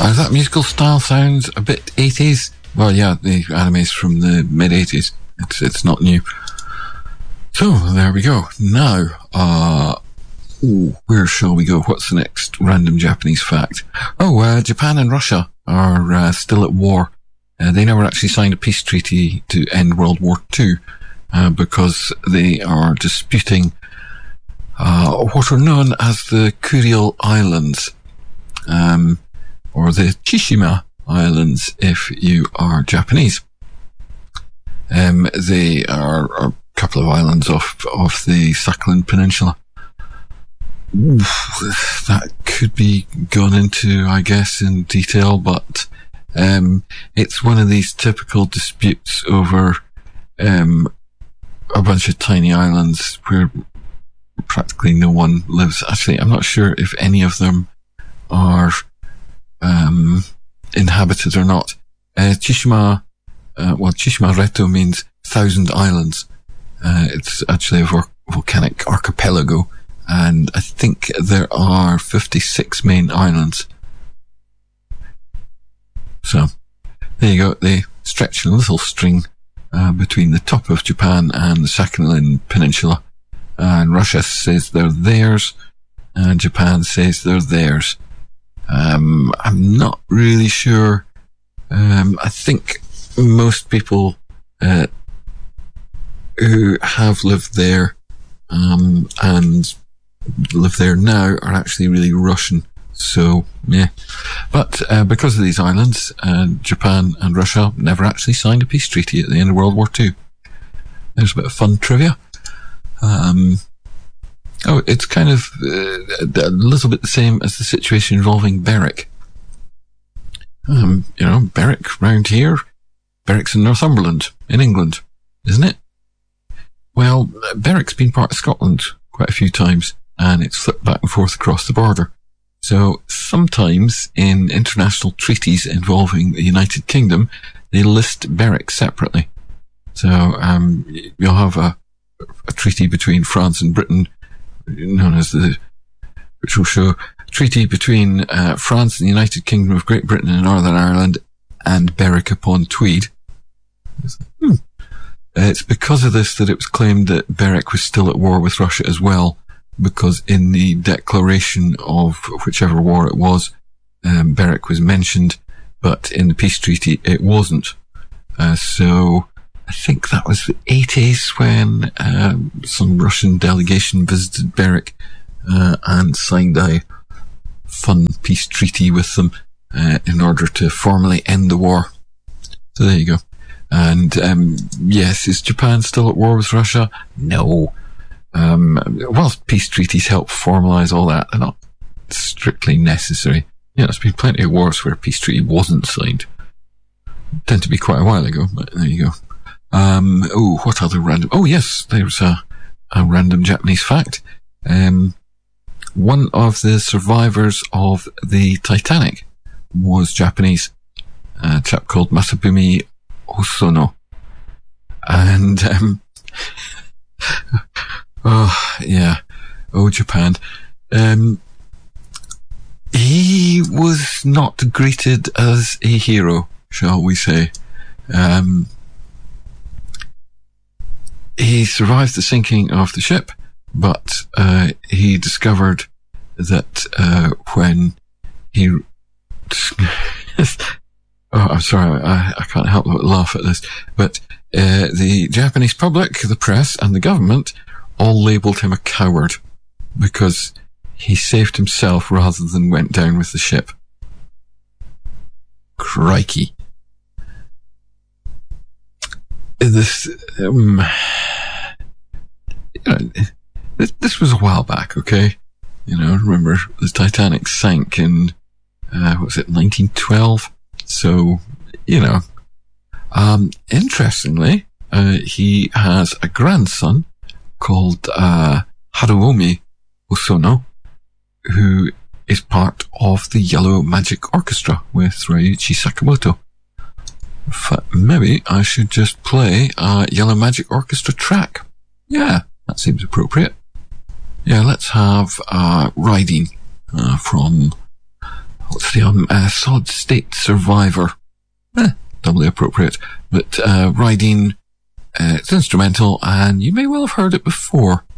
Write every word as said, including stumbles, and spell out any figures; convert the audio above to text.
Uh, that musical style sounds a bit eighties. Well, yeah, the anime's from the mid-eighties. It's, it's not new. So, there we go. Now, uh, ooh, where shall we go? What's the next random Japanese fact? Oh, uh, Japan and Russia are uh, still at war. Uh, they never actually signed a peace treaty to end World War Two uh, because they are disputing uh, what are known as the Kuril Islands, um, or the Chieshima Islands if you are Japanese. Um, they are, are a couple of islands off, off the Sakhalin Peninsula. Oof, that could be gone into, I guess, in detail, but um, it's one of these typical disputes over um, a bunch of tiny islands where practically no one lives. Actually, I'm not sure if any of them are um, inhabited or not. Uh, Chieshima, uh, well, Chieshima Reto means thousand islands. Uh, it's actually a vo- volcanic archipelago, and I think there are fifty-six main islands. So, there you go. They stretch a little string uh, between the top of Japan and the Sakhalin Peninsula. And Russia says they're theirs, and Japan says they're theirs. Um, I'm not really sure. Um, I think most people uh, who have lived there um, and live there now are actually really Russian. So, yeah. But uh, because of these islands, uh, Japan and Russia never actually signed a peace treaty at the end of World War Two. There's a bit of fun trivia. Um, oh, it's kind of uh, a little bit the same as the situation involving Berwick. Um, you know, Berwick round here, Berwick's in Northumberland, in England, isn't it? Well, Berwick's been part of Scotland quite a few times, and it's flipped back and forth across the border. So sometimes in international treaties involving the United Kingdom, they list Berwick separately. So um, you'll have a, a treaty between France and Britain, known as the, which will show a treaty between uh, France and the United Kingdom of Great Britain and Northern Ireland and Berwick upon Tweed. Hmm. It's because of this that it was claimed that Berwick was still at war with Russia as well, because in the declaration of whichever war it was, um, Berwick was mentioned, but in the peace treaty it wasn't. Uh, so I think that was the eighties when um, some Russian delegation visited Berwick uh, and signed a fun peace treaty with them uh, in order to formally end the war. So there you go. And um, yes, is Japan still at war with Russia? No. Um, whilst peace treaties help formalise all that, they're not strictly necessary. Yeah, there's been plenty of wars where a peace treaty wasn't signed. Tend to be quite a while ago, but there you go. Um, oh, what other random... Oh, yes, there's a, a random Japanese fact. Um, one of the survivors of the Titanic was Japanese. A chap called Masabumi Hosono. And... Um, oh, yeah. Oh, Japan. Um, he was not greeted as a hero, shall we say. Um, he survived the sinking of the ship, but uh, he discovered that uh, when he... oh, I'm sorry, I, I can't help but laugh at this, but uh, the Japanese public, the press, and the government all labelled him a coward because he saved himself rather than went down with the ship. Crikey. This, um, you know, this, this was a while back, okay? You know, remember the Titanic sank in, uh, what was it, nineteen twelve? So, you know, um, interestingly, uh, he has a grandson called uh, Haruomi Hosono, who is part of the Yellow Magic Orchestra with Ryuichi Sakamoto. But maybe I should just play a Yellow Magic Orchestra track. Yeah, that seems appropriate. Yeah, let's have uh, Riding uh, from... What's actually on uh, Solid State Survivor. Eh, doubly appropriate. But uh, Rydeen, uh, it's instrumental, and you may well have heard it before.